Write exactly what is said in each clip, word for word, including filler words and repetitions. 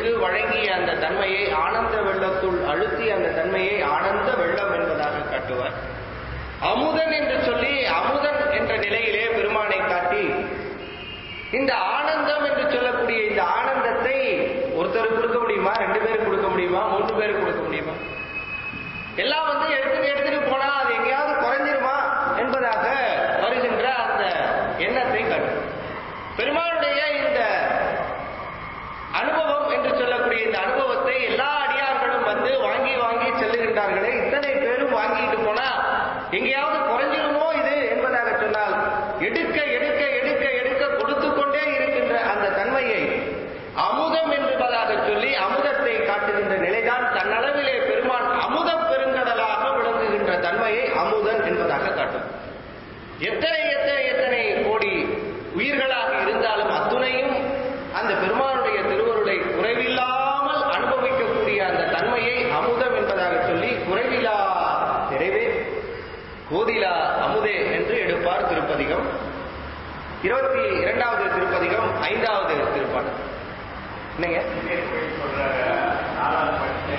எடுத்து வழங்கிய அந்த தன்மையை ஆனந்த வெள்ளத்துள் அழுத்தி அந்த தன்மையை ஆனந்த வெள்ளம் என்பதாக காட்டுவார். அமுதன் என்று சொல்லி அமுதன் என்ற நிலையிலே பெருமானை காட்டி இந்த ஆனந்தம் என்று சொல்லக்கூடிய இந்த ஆனந்தத்தை ஒருத்தருக்கு கொடுக்க முடியுமா, ரெண்டு பேருக்கு கொடுக்க முடியுமா, மூன்று பேருக்கு கொடுக்க முடியுமா? எல்லாம் வந்து எடுத்துட்டு எடுத்துட்டு போனா அது எங்கேயாவது குறைஞ்சிருமா என்பதாக வருகின்ற அந்த எண்ணத்தை காட்டும். பெருமானுடைய இந்த அனுபவம் என்று சொல்லக்கூடிய இந்த அனுபவத்தை எல்லா அடியார்களும் வந்து வாங்கி வாங்கி செல்லுகின்றார்களே, இத்தனை பேரும் வாங்கிட்டு போனா எங்கேயாவது குறைஞ்சிருமோ இது என்பதாக சொன்னால் எடுக்க எடுக்க எடுக்க எடுக்க கொடுத்து கொண்டே இருக்கின்ற அந்த தன்மையை அமுதம் என்பதாக சொல்லி அமுதத்தை காட்டுகின்ற நிலைதான் தன்னளவிலே பெருமான் அமுத பெருங்கடலாக விளங்குகின்ற தன்மையை அமுதன் என்பதாக காட்டும். எத்தனை எத்தனை எத்தனை கோடி உயிர்களாக இருந்தாலும் அத்துணையும் அந்த பெருமானுடைய திருவருளை குறைவில்லாமல் அனுபவிக்கக்கூடிய அந்த தன்மையை அமுதம் என்பதாக சொல்லி குறைவிலா நிறைவே கோதிலா அமுதே என்று எடுப்பார் திருப்பதிகம். இருபத்தி இரண்டாவது திருப்பதிகம் ஐந்தாவது திருப்பாடல். என்னங்க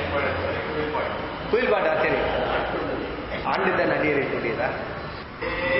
குயில் பாட்டா? சரி, ஆண்டு தன் அடியரை சொல்லியதா?